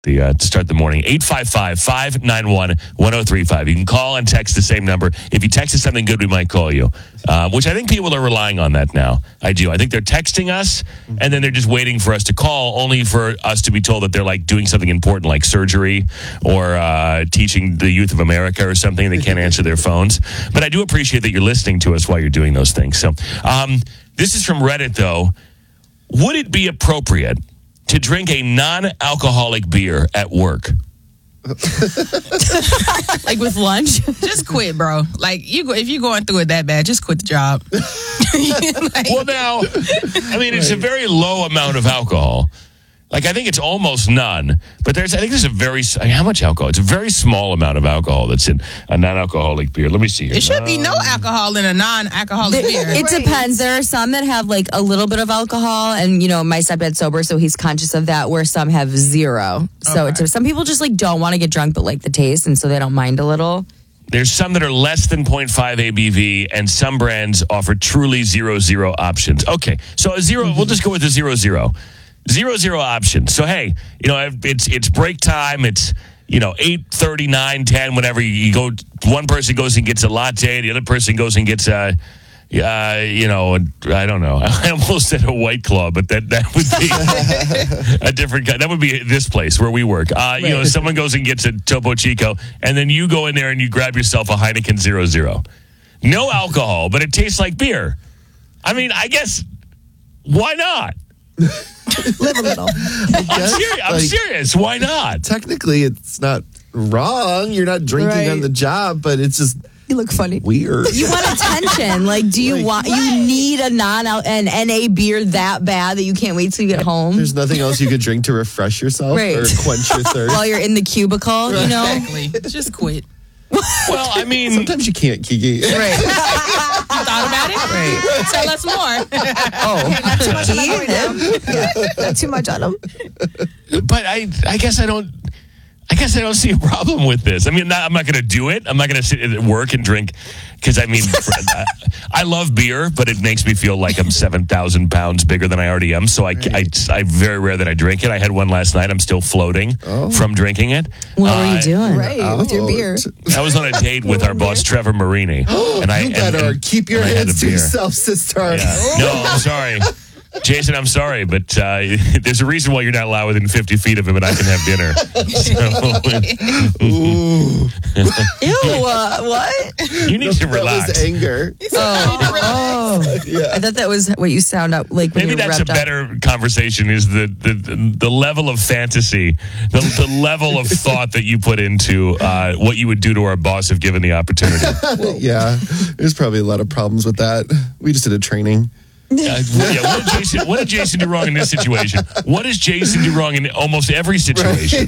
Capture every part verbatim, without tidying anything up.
The, uh, to start the morning. eight five five, five nine one, one oh three five. You can call and text the same number. If you text us something good, we might call you, uh, which I think people are relying on that now. I do. I think they're texting us, and then they're just waiting for us to call, only for us to be told that they're like doing something important like surgery or uh, teaching the youth of America or something. They can't answer their phones. But I do appreciate that you're listening to us while you're doing those things. So um, this is from Reddit, though. Would it be appropriate to drink a non-alcoholic beer at work? Like with lunch? Just quit, bro. Like, you go, if you're going through it that bad, just quit the job. Like, well, now, I mean, it's a very low amount of alcohol. Like, I think it's almost none. But there's, I think there's a very, I mean, how much alcohol? It's a very small amount of alcohol that's in a non-alcoholic beer. Let me see here. It should be no alcohol in a non-alcoholic beer. It depends. There are some that have like a little bit of alcohol, and you know, my stepdad's sober, so he's conscious of that. Where some have zero. So Okay. it's, some people just like don't want to get drunk, but like the taste, and so they don't mind a little. There's some that are less than zero point five A B V, and some brands offer truly zero zero options. Okay, so a zero. We'll just go with the zero zero. Zero zero options. So hey, you know, it's it's break time. It's, you know, eight thirty, nine, ten, whenever you go. One person goes and gets a latte. The other person goes and gets a, uh, you know, I don't know. I almost said a White Claw, but that that would be a different kind. That would be this place where we work. Uh, you know, someone goes and gets a Topo Chico, and then you go in there and you grab yourself a Heineken Zero Zero. No alcohol, but it tastes like beer. I mean, I guess why not? Live a little. I'm, seri- I'm like, serious. Why not? Technically, it's not wrong. You're not drinking Right. on the job, but it's just You look funny. weird. You want attention. Like, do you Like, want, you need a non an N A beer that bad that you can't wait till you get home There's nothing else you could drink to refresh yourself Right. or quench your thirst. while you're in the cubicle, you know? Exactly. Just quit. Well, I mean, Sometimes you can't, Kiki. Right. You thought about it? Right. Tell us more. Oh. Not too much on them. but I, I guess I don't. I guess I don't see a problem with this. I mean, not, I'm not going to do it. I'm not going to sit at work and drink because, I mean, I, I love beer, but it makes me feel like I'm seven thousand pounds bigger than I already am. So I, I, I very rare that I drink it. I had one last night. I'm still floating Oh. from drinking it. What were Uh, you doing? Right, with your beer. I was on a date with our boss, Trevor Marini. and I You better and- and- keep your and I had hands a to beer. yourself, sister. Yeah. No, I'm sorry. Jason, I'm sorry, but uh, there's a reason why you're not allowed within fifty feet of him, and I can have dinner. So, Ooh. Ew, uh, what? you need to That relax. was anger. Oh, oh. Yeah. I thought that was what you sound up like when Maybe you're that's a revved up. better conversation. Is the the, the, the level of fantasy, the, the level of thought that you put into uh, what you would do to our boss if given the opportunity. Yeah. There's probably a lot of problems with that. We just did a training. Uh, yeah, what, did Jason, what did Jason do wrong in this situation? What does Jason do wrong in almost every situation?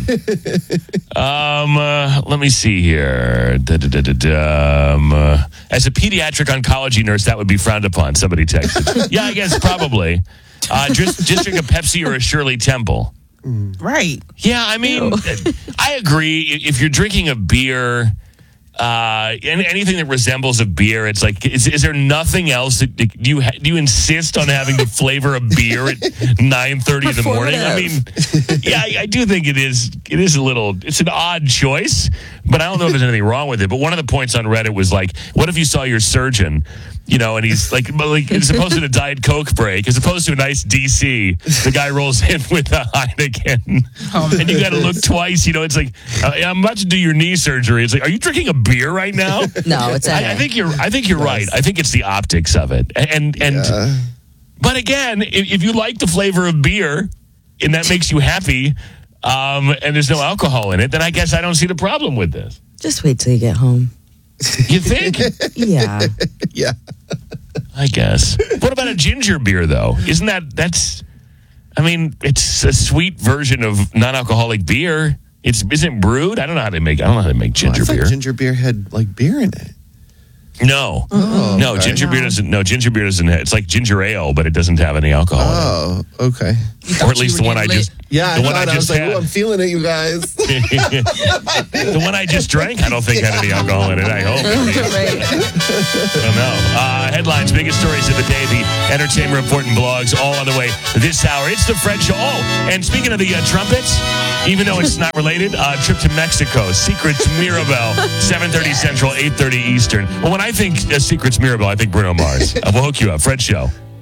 um, uh, let me see here. Da, da, da, da, da. Um, uh, as a pediatric oncology nurse, that would be frowned upon. Somebody texted. Yeah, I guess probably. Uh, just, just drink a Pepsi or a Shirley Temple. Right. Yeah, I mean, I agree. If you're drinking a beer, uh, any, anything that resembles a beer, it's like, is, is there nothing else? That, do you ha- do you insist on having the flavor of beer at nine thirty in the morning? I mean, yeah, I, I do think it is. It is a little. It's an odd choice, but I don't know if there's anything wrong with it. But one of the points on Reddit was like, what if you saw your surgeon? You know, and he's like, like as opposed to a Diet Coke break, as opposed to a nice D C, the guy rolls in with a Heineken, Oh, and you got to look twice. You know, it's like, uh, I'm about to do your knee surgery. It's like, are you drinking a beer right now? No, it's I, I think you're. I think you're right. I think it's the optics of it, and and. Yeah. But again, if, if you like the flavor of beer, and that makes you happy, um, and there's no alcohol in it, then I guess I don't see the problem with this. Just wait till you get home. You think? Yeah. Yeah. I guess. What about a ginger beer, though? Isn't that, that's, I mean, it's a sweet version of non-alcoholic beer. It's, isn't it brewed? I don't know how they make, I don't know how they make ginger Oh, I thought beer. ginger beer had like beer in it. No. Oh, no, okay. ginger beer doesn't, no, ginger beer doesn't, have, it's like ginger ale, but it doesn't have any alcohol in Oh, okay. it. Or at least the one I just, Yeah, The I one I thought I, just was like, had. oh, I'm feeling it, you guys. The one I just drank, I don't think had any alcohol in it. I hope. Right. I don't know. Uh, headlines, biggest stories of the day, the entertainment report and blogs, all on the way this hour. It's the Fred Show. Oh, and speaking of the uh, trumpets, even though it's not related, uh, trip to Mexico, Secrets Mirabel, seven thirty Central, eight thirty Eastern. Well, when I think uh, Secrets Mirabel, I think Bruno Mars. Uh, we'll hook you up. Fred Show.